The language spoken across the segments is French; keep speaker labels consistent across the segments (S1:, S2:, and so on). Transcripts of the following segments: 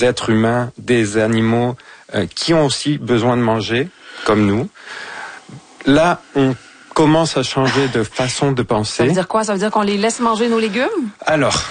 S1: êtres humains, des animaux qui ont aussi besoin de manger, comme nous. Là, on commence à changer de façon de penser.
S2: Ça veut dire quoi? Ça veut dire qu'on les laisse manger nos légumes?
S1: Alors,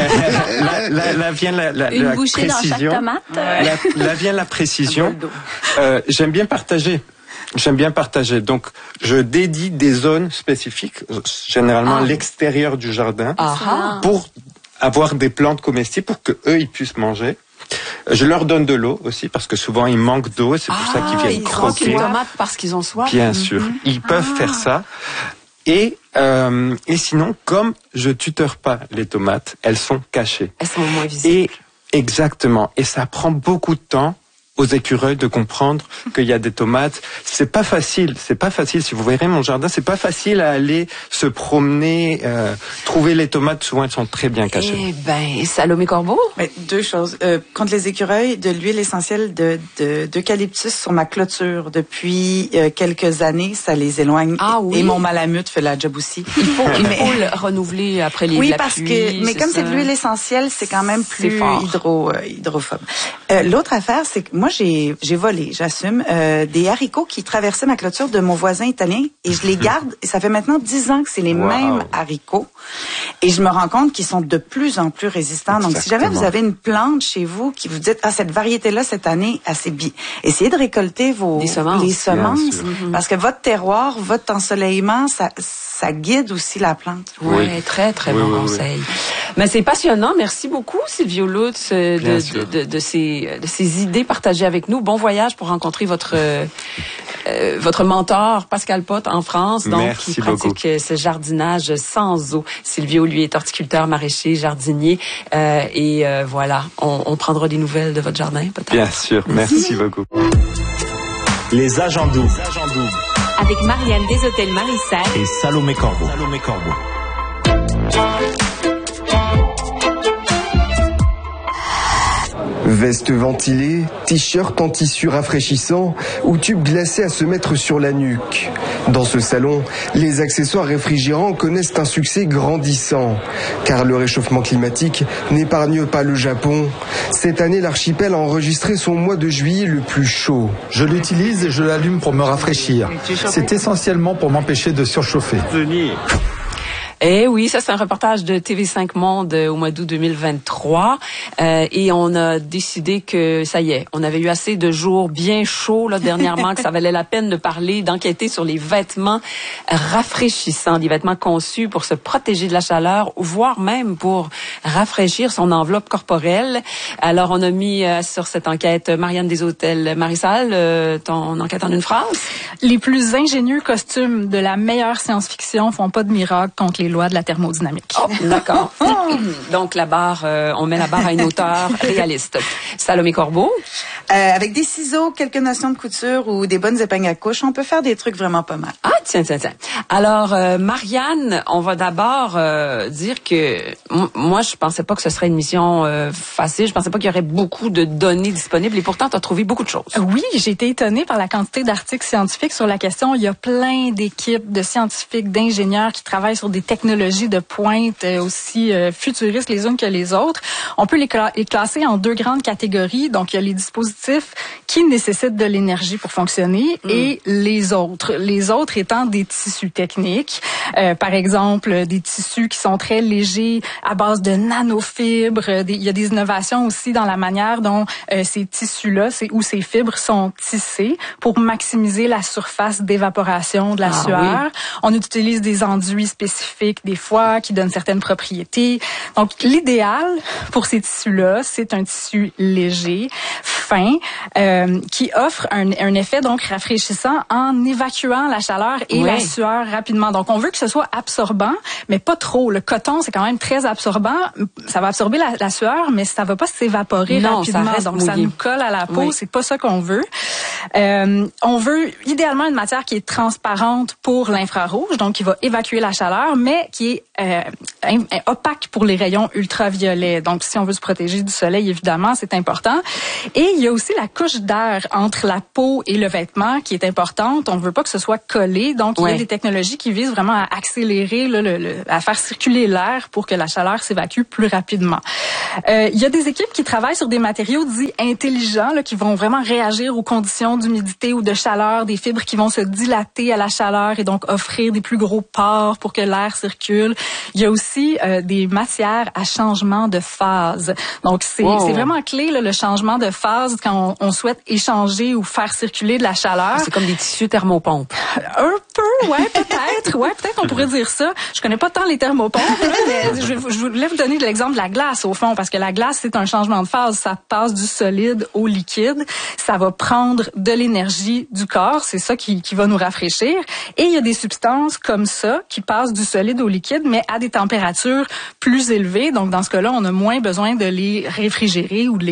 S1: là vient la
S3: Une bouchée
S1: précision.
S3: dans chaque tomate.
S1: Là vient la précision. J'aime bien partager. Donc, je dédie des zones spécifiques, généralement à l'extérieur du jardin, pour avoir des plantes comestibles pour que eux ils puissent manger. Je leur donne de l'eau aussi parce que souvent ils manquent d'eau et c'est pour ça qu'ils viennent croquer.
S2: Ils croquent les tomates parce qu'ils ont soif.
S1: Bien sûr, ils peuvent faire ça. Et sinon, comme je tuteur pas les tomates, elles sont cachées.
S2: Elles sont moins visibles.
S1: Et exactement. Et ça prend beaucoup de temps aux écureuils de comprendre qu'il y a des tomates. C'est pas facile. Si vous verrez mon jardin, c'est pas facile à aller se promener, trouver les tomates. Souvent, elles sont très bien cachées.
S2: Eh ben, Salomé Corbeau?
S4: Mais deux choses. Contre les écureuils, de l'huile essentielle d'eucalyptus sur ma clôture depuis quelques années, ça les éloigne.
S2: Ah oui.
S4: Et mon malamute fait la job aussi.
S2: Il faut le renouveler après les la
S4: parce
S2: pluie,
S4: mais comme c'est de l'huile essentielle, c'est quand même plus hydrophobe. L'autre affaire, c'est que moi, j'ai volé, j'assume, des haricots qui traversaient ma clôture de mon voisin italien et je les garde. Et ça fait maintenant 10 ans que c'est les mêmes haricots. Et je me rends compte qu'ils sont de plus en plus résistants. Donc, si jamais vous avez une plante chez vous qui vous dites, cette variété-là, cette année, assez bien, essayez de récolter les semences. Parce que votre terroir, votre ensoleillement, ça guide aussi la plante.
S2: Oui, très, très bon conseil. Mais c'est passionnant. Merci beaucoup, Sylvio Lutz, de ces idées partagées avec nous. Bon voyage pour rencontrer votre mentor, Pascal Pott, en France, donc, qui pratique ce jardinage sans eau. Sylvio, lui, est horticulteur, maraîcher, jardinier. Voilà, on prendra des nouvelles de votre jardin, peut-être.
S1: Bien sûr, merci beaucoup.
S5: Les agents doubles.
S3: Avec Marianne Deshôtels-Marissal
S5: et Salomé Corbeau.
S6: Veste ventilée, t-shirt en tissu rafraîchissant ou tube glacé à se mettre sur la nuque. Dans ce salon, les accessoires réfrigérants connaissent un succès grandissant. Car le réchauffement climatique n'épargne pas le Japon. Cette année, l'archipel a enregistré son mois de juillet le plus chaud.
S7: Je l'utilise et je l'allume pour me rafraîchir. C'est essentiellement pour m'empêcher de surchauffer.
S2: Eh oui, ça c'est un reportage de TV5 Monde au mois d'août 2023 et on a décidé que ça y est, on avait eu assez de jours bien chauds là dernièrement que ça valait la peine de parler, d'enquêter sur les vêtements rafraîchissants, des vêtements conçus pour se protéger de la chaleur, voire même pour rafraîchir son enveloppe corporelle. Alors on a mis sur cette enquête Marianne Deshôtels-Marissal, ton enquête en une phrase.
S8: Les plus ingénieux costumes de la meilleure science-fiction font pas de miracle contre les lois de la thermodynamique.
S2: Oh, d'accord. Donc la barre, on met la barre à une hauteur réaliste. Salomé Corbeau.
S4: Avec des ciseaux, quelques notions de couture ou des bonnes épingles à couche, on peut faire des trucs vraiment pas mal.
S2: Ah, tiens. Alors, Marianne, on va d'abord dire que moi, je pensais pas que ce serait une mission facile. Je pensais pas qu'il y aurait beaucoup de données disponibles et pourtant, tu as trouvé beaucoup de choses.
S8: Oui, j'ai été étonnée par la quantité d'articles scientifiques sur la question. Il y a plein d'équipes de scientifiques, d'ingénieurs qui travaillent sur des technologies de pointe aussi futuristes les unes que les autres. On peut les classer en deux grandes catégories. Donc, il y a les dispositifs qui nécessitent de l'énergie pour fonctionner et les autres. Les autres étant des tissus techniques. Par exemple, des tissus qui sont très légers à base de nanofibres. Il y a des innovations aussi dans la manière dont ces tissus-là, ou ces fibres sont tissés pour maximiser la surface d'évaporation de la sueur. Oui. On utilise des enduits spécifiques des fois qui donnent certaines propriétés. Donc, l'idéal pour ces tissus-là, c'est un tissu léger, fin, qui offre un effet donc rafraîchissant en évacuant la chaleur et la sueur rapidement. Donc, on veut que ce soit absorbant, mais pas trop. Le coton, c'est quand même très absorbant. Ça va absorber la sueur, mais ça va pas s'évaporer rapidement.
S2: Ça reste
S8: donc,
S2: mouillé.
S8: Ça nous colle à la peau. C'est pas ça qu'on veut. On veut idéalement une matière qui est transparente pour l'infrarouge, donc qui va évacuer la chaleur, mais qui est opaque pour les rayons ultraviolets. Donc, si on veut se protéger du soleil, évidemment, c'est important. Et il y a aussi la couche d'air entre la peau et le vêtement qui est importante. On ne veut pas que ce soit collé. Donc, il y a des technologies qui visent vraiment à accélérer, à faire circuler l'air pour que la chaleur s'évacue plus rapidement. Il y a des équipes qui travaillent sur des matériaux dits intelligents, là, qui vont vraiment réagir aux conditions d'humidité ou de chaleur, des fibres qui vont se dilater à la chaleur et donc offrir des plus gros pores pour que l'air circule. Il y a aussi des matières à changement de phase. Donc, c'est vraiment clé, là, le changement de phase quand on souhaite échanger ou faire circuler de la chaleur.
S2: C'est comme des tissus thermopompes.
S8: Un peu, ouais, peut-être. Ouais, peut-être on pourrait dire ça. Je connais pas tant les thermopompes, là, mais je voulais vous donner l'exemple de la glace, au fond, parce que la glace, c'est un changement de phase. Ça passe du solide au liquide. Ça va prendre de l'énergie du corps. C'est ça qui va nous rafraîchir. Et il y a des substances comme ça qui passent du solide au liquide, mais à des températures plus élevées. Donc, dans ce cas-là, on a moins besoin de les réfrigérer ou de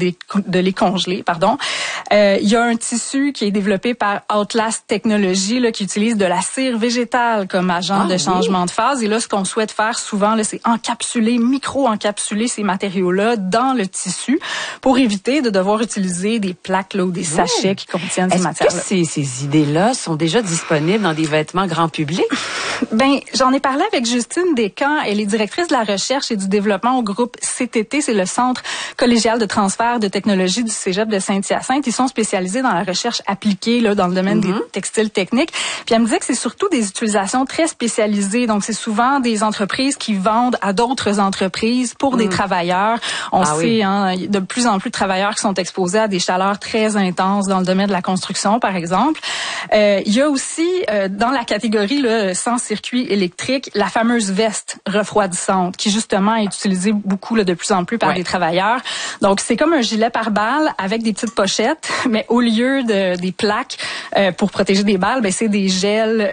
S8: les congeler, pardon. Il y a un tissu qui est développé par Outlast Technologies, là, qui utilise de la cire végétale comme agent de changement de phase. Et là, ce qu'on souhaite faire souvent, là, c'est micro-encapsuler ces matériaux-là dans le tissu pour éviter de devoir utiliser des plaques là, ou des sachets qui contiennent ces matières-là.
S2: Est-ce que ces idées-là sont déjà disponibles dans des vêtements grand public?
S8: Ben, j'en ai parlé avec Justine Descamps. Elle est directrice de la recherche et du développement au groupe CTT. C'est le Centre collégial de transfert de technologie du Cégep de Saint-Hyacinthe. Ils sont spécialisés dans la recherche appliquée là, dans le domaine des textiles techniques. Puis elle me disait que c'est surtout des utilisations très spécialisées. Donc, c'est souvent des entreprises qui vendent à d'autres entreprises pour des travailleurs. On sait, hein, de plus en plus de travailleurs qui sont exposés à des chaleurs très intenses dans le domaine de la construction, par exemple. Il y a aussi, dans la catégorie là, sans circuit électrique, la fameuse veste refroidissante qui, justement, est utilisée beaucoup là, de plus en plus par des travailleurs. Donc, c'est comme un gilet pare-balles avec des petites pochettes, mais au lieu des plaques pour protéger des balles, ben, c'est des gels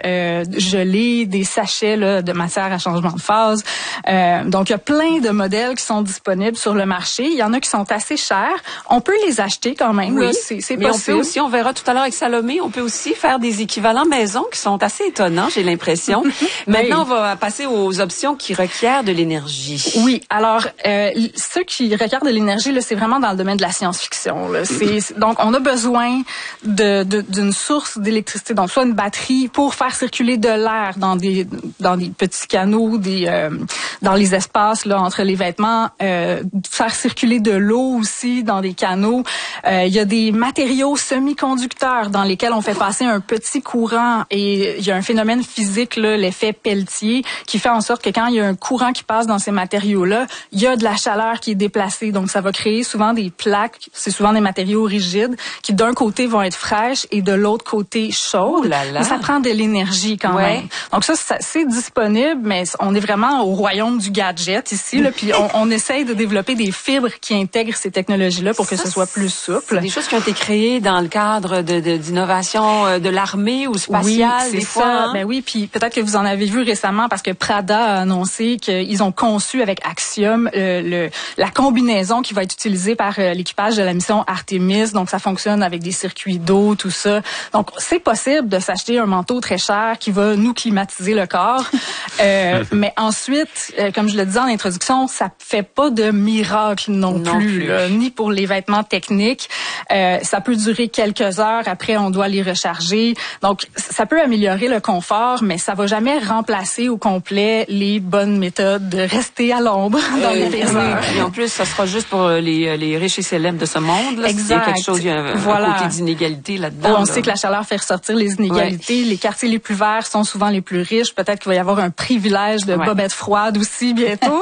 S8: gelés, des sachets là, de matière à changement de phase. Donc, il y a plein de modèles qui sont disponibles sur le marché. Il y en a qui sont assez chers. On peut les acheter quand même.
S2: Oui,
S8: là, c'est
S2: mais
S8: possible.
S2: on peut aussi, on verra tout à l'heure avec Salomé, on peut aussi faire des équivalents maison qui sont assez étonnants, j'ai l'impression. Maintenant, on va passer aux options qui requièrent de l'énergie.
S8: Oui, alors, ceux qui requièrent de l'énergie, là, c'est vraiment dans le domaine de la science-fiction. Là. Donc, on a besoin d'une source d'électricité, donc soit une batterie pour faire circuler de l'air dans des petits canaux, dans les espaces là entre les vêtements, faire circuler de l'eau aussi dans des canaux. Il y a des matériaux semi-conducteurs dans lesquels on fait passer un petit courant et il y a un phénomène physique là, l'effet Pelletier, qui fait en sorte que quand il y a un courant qui passe dans ces matériaux-là, il y a de la chaleur qui est déplacée. Donc, ça va créer souvent des plaques. C'est souvent des matériaux rigides qui, d'un côté, vont être fraîches et de l'autre côté, chaudes. Mais ça prend de l'énergie quand même. Donc, ça, c'est disponible, mais on est vraiment au royaume du gadget ici. Là, puis, on essaye de développer des fibres qui intègrent ces technologies-là pour que ce soit plus souple.
S2: C'est des choses qui ont été créées dans le cadre d'innovation de l'armée ou spatiale,
S8: des fois. Ça. Ben oui, puis peut-être que vous en avez vu récemment parce que Prada a annoncé qu'ils ont conçu avec Axiom la combinaison qui va être utilisée par l'équipage de la mission Artemis. Donc, ça fonctionne avec des circuits d'eau, tout ça. Donc, c'est possible de s'acheter un manteau très cher qui va nous climatiser le corps. Mais ensuite, comme je le disais en introduction, ça fait pas de miracle non plus. Là, ni pour les vêtements techniques. Ça peut durer quelques heures. Après, on doit les recharger. Donc, ça peut améliorer le confort, mais ça va jamais remplacer au complet les bonnes méthodes de rester à l'ombre dans les pires heures.
S2: Et en plus, ça sera juste pour les riches et célèbres de ce monde. Là. Exact. Il y a quelque chose, il y a un côté d'inégalité là-dedans.
S8: On sait que la chaleur fait ressortir les inégalités. Les quartiers les plus verts sont souvent les plus riches. Peut-être qu'il va y avoir un privilège de bobettes froides aussi bientôt.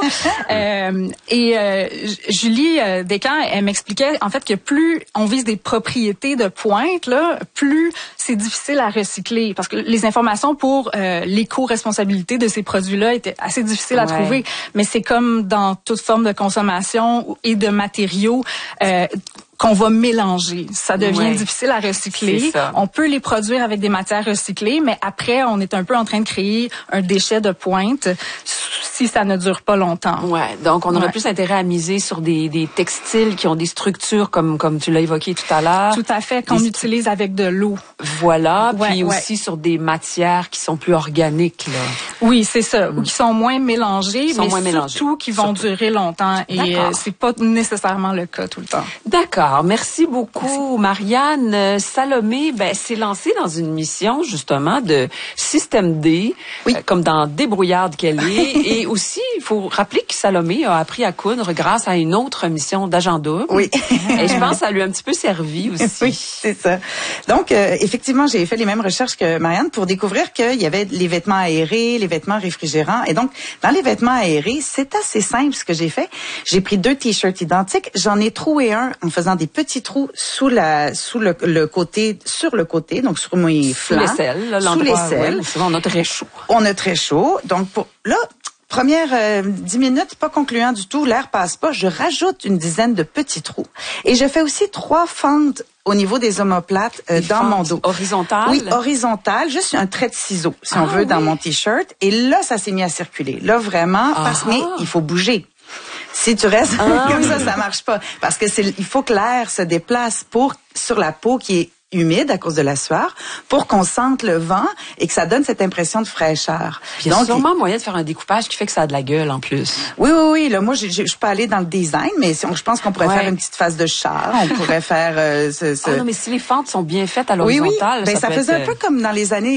S8: Julie Descamps, elle m'expliquait en fait que plus on vise des propriétés de pointe, là, plus c'est difficile à recycler. Parce que les informations pour l'éco-responsabilité de ces produits-là étaient assez difficiles à trouver. Mais c'est comme dans toute forme de consommation et de matériaux qu'on va mélanger. Ça devient difficile à recycler. On peut les produire avec des matières recyclées, mais après, on est un peu en train de créer un déchet de pointe. Si si ça ne dure pas longtemps.
S2: Ouais, donc on aurait plus intérêt à miser sur des textiles qui ont des structures comme tu l'as évoqué tout à l'heure.
S8: Tout à fait, qu'on utilise avec de l'eau.
S2: Voilà, puis aussi sur des matières qui sont plus organiques, là.
S8: Oui, c'est ça, ou qui sont moins mélangées, surtout qui vont durer longtemps. Et c'est pas nécessairement le cas tout le temps.
S2: D'accord, merci beaucoup, Marianne. Salomé, s'est lancée dans une mission justement de système D, comme dans débrouillarde qu'elle est. Et aussi, il faut rappeler que Salomé a appris à coudre grâce à une autre mission d'Agent Double.
S4: Oui.
S2: Et je pense que ça lui a un petit peu servi aussi.
S4: Oui, c'est ça. Donc, effectivement, j'ai fait les mêmes recherches que Marianne pour découvrir qu'il y avait les vêtements aérés, les vêtements réfrigérants. Et donc, dans les vêtements aérés, c'est assez simple ce que j'ai fait. J'ai pris 2 t-shirts identiques. J'en ai troué un en faisant des petits trous sur le côté, donc sur mes flancs.
S2: Sous l'aisselle,
S4: sous l'aisselle.
S2: Ouais, souvent on a très chaud.
S4: On a très chaud. Donc, première 10 minutes, pas concluant du tout, l'air passe pas. Je rajoute une dizaine de petits trous. Et je fais aussi 3 fentes au niveau des omoplates dans mon dos.
S2: Horizontales?
S4: Oui, horizontales. Juste un trait de ciseau, si on veut, dans mon t-shirt. Et là, ça s'est mis à circuler. Là, vraiment, mais il faut bouger. Si tu restes comme ça marche pas. Parce que il faut que l'air se déplace sur la peau qui est humide à cause de la sueur pour qu'on sente le vent et que ça donne cette impression de fraîcheur.
S2: Puis il y a sûrement moyen de faire un découpage qui fait que ça a de la gueule en plus.
S4: Oui. Là, moi, je suis pas allée dans le design, mais je pense qu'on pourrait faire une petite face de char. On pourrait faire
S2: non, mais si les fentes sont bien faites à l'horizontale,
S4: ça faisait un peu comme dans les années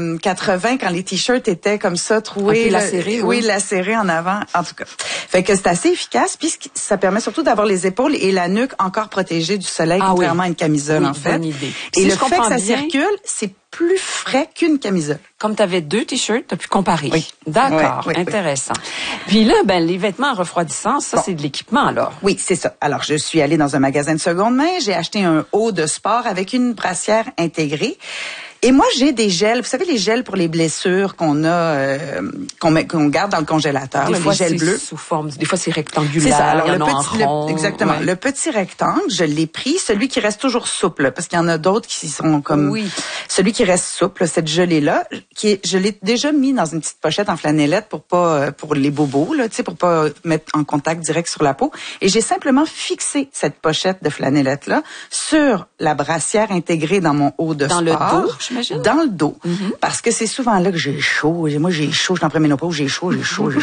S4: 80 quand les t-shirts étaient comme ça troués,
S2: un peu lacérés,
S4: lacérés en avant. En tout cas, fait que c'est assez efficace puisque ça permet surtout d'avoir les épaules et la nuque encore protégées du soleil, contrairement à une camisole en fait.
S2: Bonne idée.
S4: Et le fait que ça circule, c'est plus frais qu'une camisole.
S2: Comme tu avais 2 t-shirts, tu as pu comparer.
S4: Oui.
S2: D'accord, intéressant. Puis là, les vêtements refroidissants, ça, c'est de l'équipement, alors.
S4: Oui, c'est ça. Alors, je suis allée dans un magasin de seconde main, j'ai acheté un haut de sport avec une brassière intégrée. Et moi, j'ai des gels. Vous savez, les gels pour les blessures qu'on a, qu'on garde dans le congélateur.
S2: Des fois,
S4: les gels bleus.
S2: Sous forme. Des fois, c'est rectangulaire.
S4: C'est ça. Alors,
S2: exactement.
S4: Le petit rectangle, je l'ai pris. Celui qui reste toujours souple. Parce qu'il y en a d'autres qui sont comme.
S2: Oui.
S4: Celui qui reste souple, cette gelée-là, je l'ai déjà mis dans une petite pochette en flanellette pour les bobos, là, tu sais, pour pas mettre en contact direct sur la peau. Et j'ai simplement fixé cette pochette de flanellette-là sur la brassière intégrée dans mon haut de sport.
S2: Dans le dos?
S4: Dans le dos. Parce que c'est souvent là que j'ai chaud. Moi, j'ai chaud, je suis en préménopause, j'ai chaud.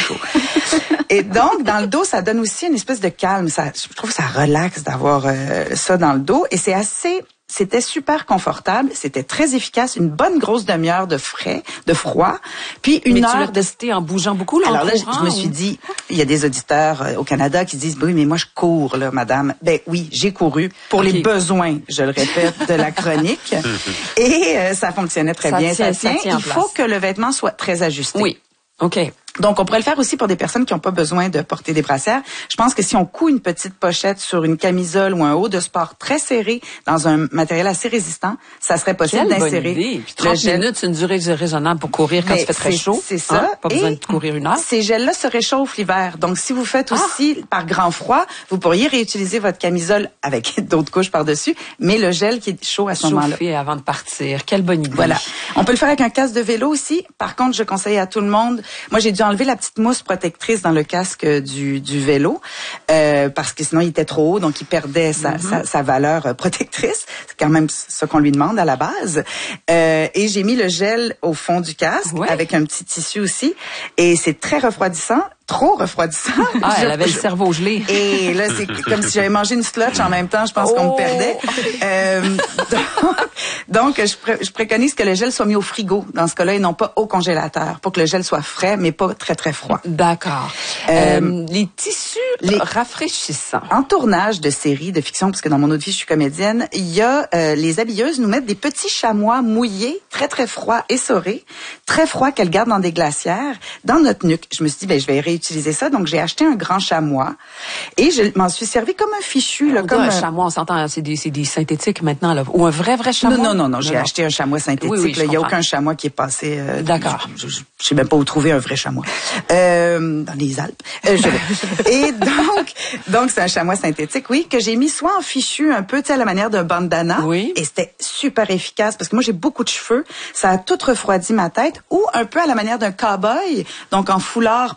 S4: Et donc, dans le dos, ça donne aussi une espèce de calme. Je trouve que ça relaxe d'avoir ça dans le dos. Et c'était super confortable, c'était très efficace, une bonne grosse demi-heure de froid, puis une heure
S2: tu l'as testé en bougeant beaucoup, là,
S4: alors là, je me suis dit, il y a des auditeurs au Canada qui disent, oui, mais moi, je cours, là, madame. Ben oui, j'ai couru pour les besoins, je le répète, de la chronique. Et ça fonctionnait très bien, ça tient. Il faut que le vêtement soit très ajusté.
S2: Oui, OK.
S4: Donc, on pourrait le faire aussi pour des personnes qui n'ont pas besoin de porter des brassières. Je pense que si on coud une petite pochette sur une camisole ou un haut de sport très serré dans un matériel assez résistant, ça serait possible d'insérer.
S2: Bonne idée. Puis 30 minutes, c'est une durée raisonnable pour courir quand il fait très chaud.
S4: C'est ça.
S2: Pas besoin de courir une heure.
S4: Ces gels-là se réchauffent l'hiver. Donc, si vous faites aussi par grand froid, vous pourriez réutiliser votre camisole avec d'autres couches par-dessus, mais le gel qui est chaud à ce moment-là.
S2: Chauffer avant de partir. Quelle bonne idée.
S4: Voilà. On peut le faire avec un casque de vélo aussi. Par contre, je conseille à tout le monde. Moi, j'ai dû enlever la petite mousse protectrice dans le casque du vélo parce que sinon il était trop haut, donc il perdait sa valeur protectrice. C'est quand même ce qu'on lui demande à la base. Et j'ai mis le gel au fond du casque avec un petit tissu aussi, et c'est très refroidissant. Trop refroidissant.
S2: Elle avait le cerveau gelé.
S4: Et là, c'est comme si j'avais mangé une slotch en même temps. Je pense qu'on me perdait. Donc, je préconise que le gel soit mis au frigo dans ce cas-là et non pas au congélateur pour que le gel soit frais, mais pas très, très froid.
S2: D'accord. Les tissus rafraîchissants.
S4: En tournage de séries de fiction, parce que dans mon autre vie, je suis comédienne, il y a les habilleuses nous mettent des petits chamois mouillés, très, très froids, essorés, très froids qu'elles gardent dans des glacières, dans notre nuque. Je me suis dit, je vais réutiliser ça. Donc, j'ai acheté un grand chamois et je m'en suis servi comme un fichu. Là, comme
S2: un chamois, on s'entend, c'est des synthétiques maintenant, là. Ou un vrai chamois?
S4: Non. J'ai acheté un chamois synthétique. Oui, il n'y a aucun chamois qui est passé.
S2: D'accord.
S4: Je sais même pas où trouver un vrai chamois. Dans les Alpes. Et donc, c'est un chamois synthétique, oui, que j'ai mis soit en fichu un peu, tu sais, à la manière d'un bandana.
S2: Oui.
S4: Et c'était super efficace parce que moi, j'ai beaucoup de cheveux. Ça a tout refroidi ma tête, ou un peu à la manière d'un cow-boy, donc en foulard pointu,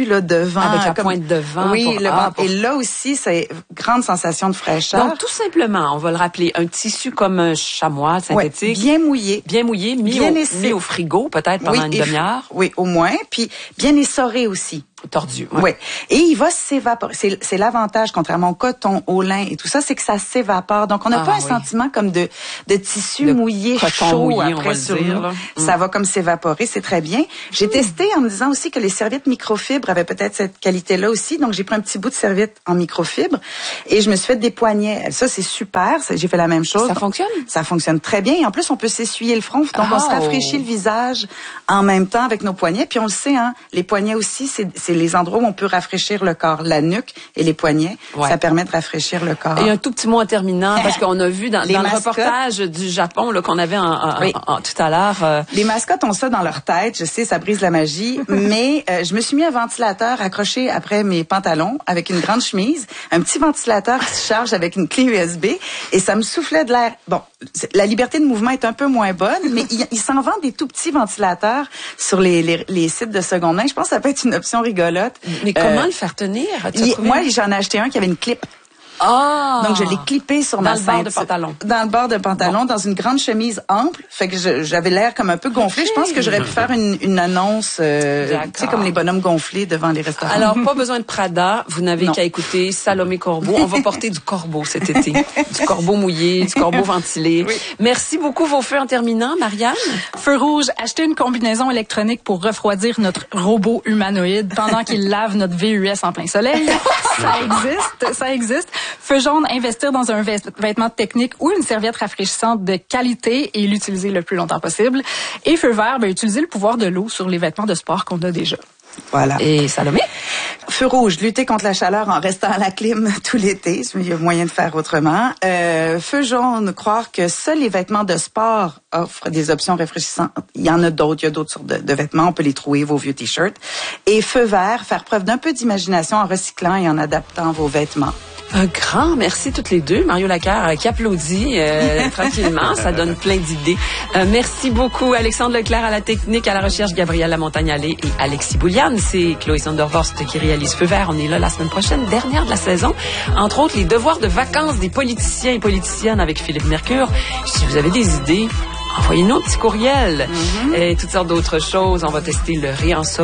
S4: là, devant.
S2: Avec la pointe devant.
S4: Oui, et là aussi, c'est grande sensation de fraîcheur.
S2: Donc, tout simplement, on va le rappeler, un tissu comme un chamois synthétique.
S4: Bien mouillé.
S2: Bien mouillé, mis au frigo, peut-être pendant une demi-heure.
S4: Oui, au moins. Puis, bien essoré aussi.
S2: Tordu.
S4: Oui. Et il va s'évaporer. C'est l'avantage, contrairement au coton, au lin et tout ça, c'est que ça s'évapore. Donc, on n'a pas un sentiment comme de tissu mouillé, chaud après sur nous. Ça va comme s'évaporer. C'est très bien. J'ai testé en me disant aussi que les serviettes microfibres avaient peut-être cette qualité-là aussi. Donc, j'ai pris un petit bout de serviette en microfibre et je me suis fait des poignets. Ça, c'est super. J'ai fait la même chose.
S2: Ça fonctionne?
S4: Ça fonctionne très bien. Et en plus, on peut s'essuyer le front. Donc, on se rafraîchit le visage en même temps avec nos poignets. Puis, on le sait, hein, les poignets aussi, c'est les endroits où on peut rafraîchir le corps. La nuque et les poignets, ça permet de rafraîchir le corps.
S2: Et un tout petit mot en terminant, parce qu'on a vu dans le reportage du Japon là, qu'on avait tout à l'heure.
S4: Les mascottes ont ça dans leur tête. Je sais, ça brise la magie. Mais je me suis mis un ventilateur accroché après mes pantalons avec une grande chemise. Un petit ventilateur qui se charge avec une clé USB. Et ça me soufflait de l'air. Bon, la liberté de mouvement est un peu moins bonne, mais ils s'en vendent des tout petits ventilateurs sur les sites de seconde main. Je pense que ça peut être une option rigolote.
S2: Mais comment le faire tenir?
S4: Moi, j'en ai acheté un qui avait une clip. Donc, je l'ai clippé sur ma ceinture. Dans le bord de pantalon. Dans le bord de pantalon, dans une grande chemise ample. Fait que j'avais l'air comme un peu gonflé. Okay. Je pense que j'aurais pu faire une annonce, tu sais, comme les bonhommes gonflés devant les restaurants.
S2: Alors, pas besoin de Prada. Vous n'avez qu'à écouter Salomé Corbeau. On va porter du corbeau cet été. Du corbeau mouillé, du corbeau ventilé. Oui. Merci beaucoup. Vos feux en terminant, Marianne.
S8: Feu rouge, acheter une combinaison électronique pour refroidir notre robot humanoïde pendant qu'il lave notre VUS en plein soleil. Ça existe. Feu jaune, investir dans un vêtement technique ou une serviette rafraîchissante de qualité et l'utiliser le plus longtemps possible. Et feu vert, utiliser le pouvoir de l'eau sur les vêtements de sport qu'on a déjà.
S4: Voilà.
S2: Et Salomé?
S4: Feu rouge, lutter contre la chaleur en restant à la clim tout l'été. Il y a moyen de faire autrement. Feu jaune, croire que seuls les vêtements de sport offrent des options rafraîchissantes. Il y en a d'autres. Il y a d'autres sortes de vêtements. On peut les trouver, vos vieux t-shirts. Et feu vert, faire preuve d'un peu d'imagination en recyclant et en adaptant vos vêtements.
S2: Un grand merci toutes les deux. Mario Lacarre qui applaudit tranquillement. Ça donne plein d'idées. Merci beaucoup Alexandre Leclerc à la technique, à la recherche, Gabrielle Lamontagne-Allais et Alexis Bouliane. C'est Chloé Sondervorst qui réalise Feu vert. On est là la semaine prochaine, dernière de la saison. Entre autres, les devoirs de vacances des politiciens et politiciennes avec Philippe Mercure. Si vous avez des idées, envoyez-nous un petit courriel et toutes sortes d'autres choses. On va tester le réensommage.